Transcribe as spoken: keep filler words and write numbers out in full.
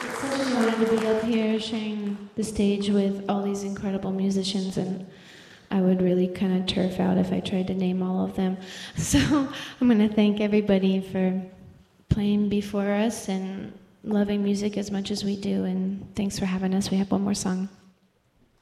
It's such an honor to be up here sharing the stage with all these incredible musicians, and I would really kind of turf out if I tried to name all of them. So I'm going to thank everybody for playing before us and loving music as much as we do, and thanks for having us. We have one more song.